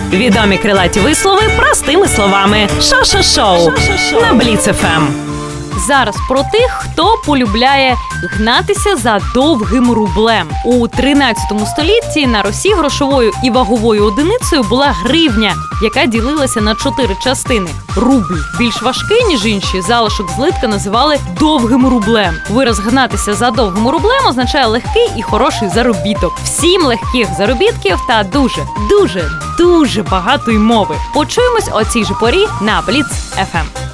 Відомі крилаті вислови простими словами. Шо-шо-шоу на Бліц ФМ. Зараз про тих, хто полюбляє гнатися за довгим рублем. У 13 столітті на Русі грошовою і ваговою одиницею була гривня, яка ділилася на 4 частини. Рубль більш важкий, ніж інші, залишок злитка називали довгим рублем. Вираз «гнатися за довгим рублем» означає легкий і хороший заробіток. Всім легких заробітків та дуже багатої мови. Почуємось о цій же порі на Бліц ФМ.